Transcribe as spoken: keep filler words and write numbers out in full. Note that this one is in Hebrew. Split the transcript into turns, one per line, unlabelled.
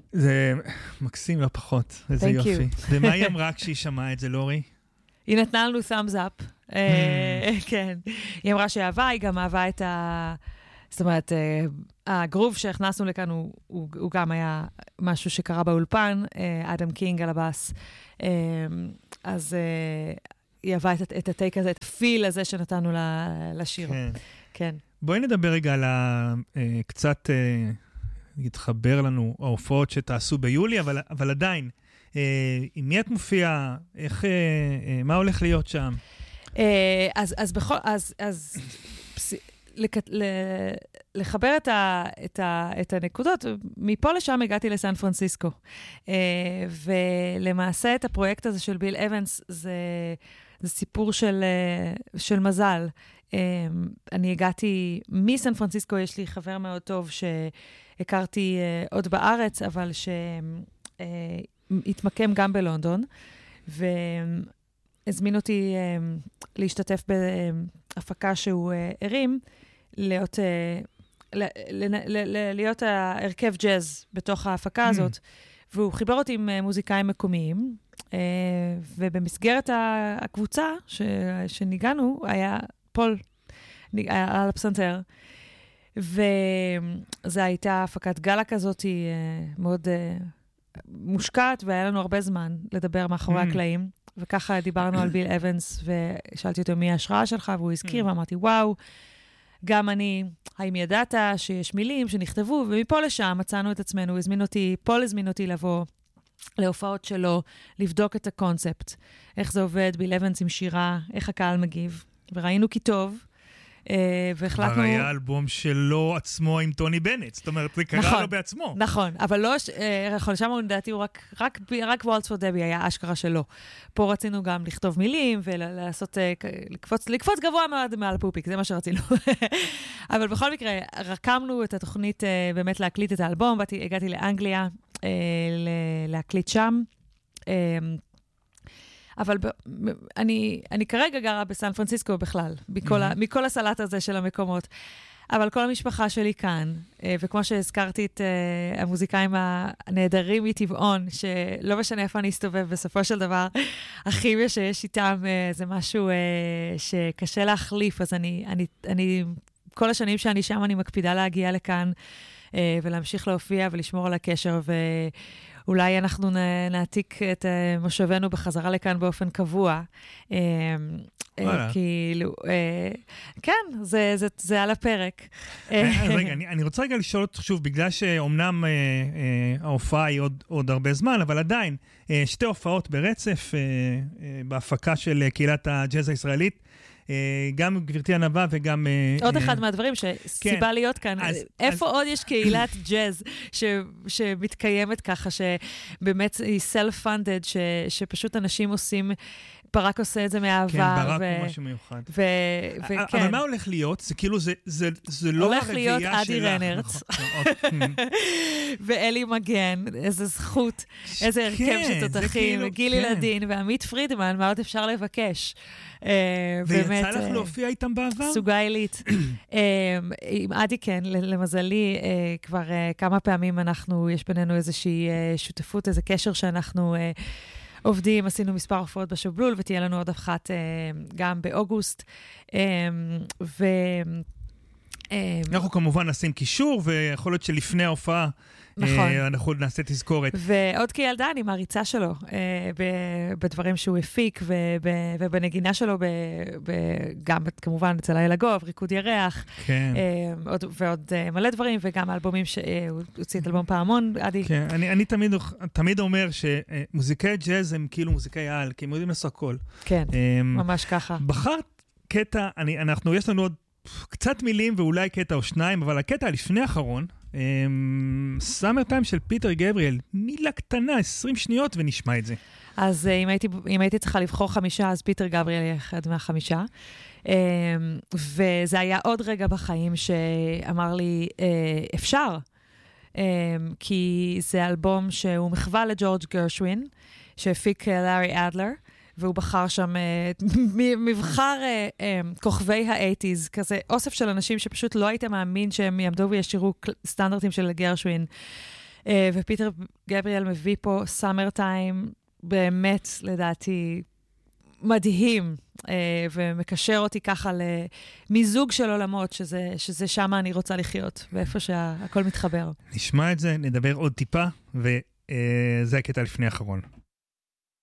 זה מקסים לא פחות, איזה יופי. ומה היא אמרה כשהיא שמעה את זה, לורי?
היא נתנה לנו thumbs up. כן. היא אמרה שאהבה, היא גם אהבה את ה... זאת אומרת, הגרוב שהכנסנו לכאן הוא גם היה משהו שקרה באולפן, אדם קינג על הבאס. אז היא אהבה את הטייק הזה, את הפיל הזה שנתנו לשיר. כן.
בואי נדבר רגע על קצת... יתחבר לנו ההופעות שתעשו ביולי, אבל, אבל עדיין, אה, עם מי את מופיעה? איך, אה, אה, מה הולך להיות שם?
אה, אז, אז בכל, אז, אז, פס, לק, ל, לחבר את, ה, את, ה, את הנקודות, מפה לשם הגעתי לסן פרנסיסקו. אה, ולמעשה את הפרויקט הזה של ביל אבנס, זה, זה סיפור של, של מזל. אני הגעתי מסן פרנסיסקו, יש לי חבר מאוד טוב שהכרתי עוד בארץ, אבל שהתמקם גם בלונדון, והזמין אותי להשתתף בהפקה שהוא הרים, להיות, להיות הרכב ג'אז בתוך ההפקה הזאת, והוא חיבר אותי עם מוזיקאים מקומיים, ובמסגרת הקבוצה שניגענו, היה פול, על הפסנתר, וזו הייתה הפקת גלה כזאת, מאוד מושקעת, והיה לנו הרבה זמן לדבר מאחורי הקלעים, וככה דיברנו על ביל אבנס, ושאלתי אותו מי ההשראה שלך, והוא הזכיר, ואמרתי, וואו, גם אני, האם ידעת שיש מילים שנכתבו, ומפה לשם מצאנו את עצמנו, הזמין אותי, פול הזמין אותי לבוא, להופעות שלו, לבדוק את הקונספט, איך זה עובד, ביל אבנס עם שירה, איך הקהל מגיב. וראינו כי טוב, והחלטנו...
כבר היה אלבום שלו עצמו עם טוני בנט, זאת אומרת, זה קרה לו בעצמו.
נכון, אבל לא, נכון, שם לדעתי הוא רק וולטס פור דבי היה אשכרה שלו. פה רצינו גם לכתוב מילים, ולעשות, לקפוץ גבוה מאוד מעל פופיק, זה מה שרצינו. אבל בכל מקרה, רקמנו את התוכנית באמת להקליט את האלבום, הגעתי לאנגליה, להקליט שם, אבל ב, אני, אני כרגע גרה בסן פרנסיסקו בכלל, מכל, mm-hmm. מכל הסלט הזה של המקומות. אבל כל המשפחה שלי כאן, וכמו שהזכרתי את המוזיקאים הנהדרים מטבעון, שלא משנה איפה אני אסתובב, בסופו של דבר, הכימיה שיש איתם, זה משהו שקשה להחליף, אז אני, אני, אני, כל השנים שאני שם, אני מקפידה להגיע לכאן, ולהמשיך להופיע ולשמור על הקשר, ואולי אנחנו נעתיק את מושבנו בחזרה לכאן באופן קבוע. כאילו, כן, זה על הפרק.
רגע, אני רוצה רגע לשאול אותך שוב, בגלל שאומנם ההופעה היא עוד הרבה זמן, אבל עדיין, שתי הופעות ברצף, בהפקה של קהילת הג'אז הישראלית, גם גברתי הנבא וגם...
עוד אחד מהדברים שסיבה להיות כאן. איפה עוד יש קהילת ג'אז שמתקיימת ככה, שבאמת היא self-funded, שפשוט אנשים עושים... ברק עושה את זה מאהבה.
כן, ברק הוא משהו מיוחד. אבל מה הולך להיות? זה כאילו, זה לא הרביעייה שלך. הולך להיות
אדי רנרץ. ואלי מגן, איזה זכות, איזה הרכב שתותחים, גיל ילדין, ועמית פרידמן, מה עוד אפשר לבקש?
ויצא לך להופיע איתם בעבר?
סוגה עילית. עם אדי כן, למזלי, כבר כמה פעמים אנחנו, יש בינינו איזושהי שותפות, איזה קשר שאנחנו... עובדים, עשינו מספר הופעות בשבלול, ותהיה לנו עוד אחת גם באוגוסט. ו...
אנחנו כמובן נשים קישור, ויכול להיות שלפני ההופעה, נכון. אנחנו נעשה תזכורת.
ועוד כילדה, אני מעריצה שלו, בדברים שהוא הפיק, ובנגינה שלו, גם כמובן אצל הילגוב, ריקוד ירח,
כן.
ועוד מלא דברים, וגם אלבומים שהוא הוציא את אלבום פעמון, עדי.
כן, אני, אני תמיד, תמיד אומר שמוזיקאי ג'אז הם כאילו מוזיקאי על, כי הם יודעים לעשות הכל.
כן, ממש ככה.
בחרת קטע, אני, אנחנו, יש לנו עוד קצת מילים ואולי קטע או שניים, אבל הקטע הלפני האחרון, סאמר טיים של פיטר גבריאל, מילה קטנה, עשרים שניות, ונשמע את זה.
אז אם הייתי, אם הייתי צריכה לבחור חמישה, אז פיטר גבריאל יהיה אחד מהחמישה. וזה היה עוד רגע בחיים שאמר לי, אפשר, כי זה אלבום שהוא מחווה לג'ורג' גרשווין, שהפיק לארי אדלר, והוא בחר שם מבחר כוכבי ה-שמונים, כזה אוסף של אנשים שפשוט לא היית מאמין שהם יעמדו וישירו סטנדרטים של גרשווין. ופיטר גבריאל מביא פה סאמר טיים, באמת, לדעתי, מדהים, ומקשר אותי ככה למיזוג של עולמות, שזה, שזה שמה אני רוצה לחיות, ואיפה שהכל מתחבר.
נשמע את זה, נדבר עוד טיפה, וזה הקטע לפני האחרון.